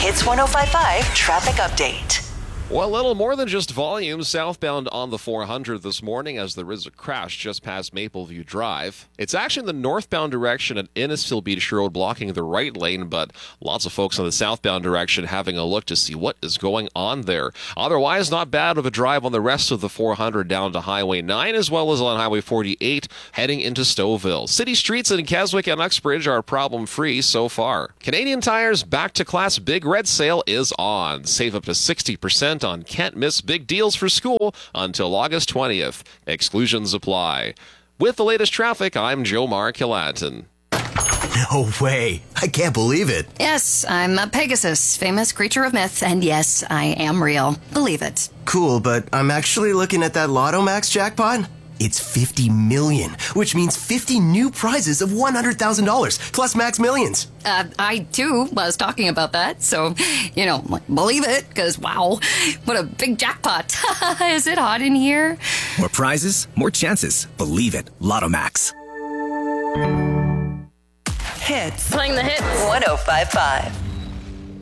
Hits 105.5 traffic update. Well, a little more than just volume southbound on the 400 this morning as there is a crash just past Mapleview Drive. It's actually in the northbound direction at Innisfil Beach Road blocking the right lane, but lots of folks on the southbound direction having a look to see what is going on there. Otherwise, not bad of a drive on the rest of the 400 down to Highway 9 as well as on Highway 48 heading into Stouffville. City streets in Keswick and Uxbridge are problem-free so far. Canadian Tire's Back to Class Big Red Sale is on. Save up to 60% on can't miss big deals for school until August 20th. Exclusions apply. With the latest traffic, I'm Joe Markilatin. No way. I can't believe it. Yes, I'm a Pegasus, famous creature of myth, and yes, I am real. Believe it. Cool, but I'm actually looking at that Lotto Max jackpot. It's 50 million, which means 50 new prizes of $100,000 plus Max Millions. I too was talking about that, so, believe it, because wow, what a big jackpot. Is it hot in here? More prizes, more chances. Believe it. Lotto Max. Hits Playing the hits. 105.5.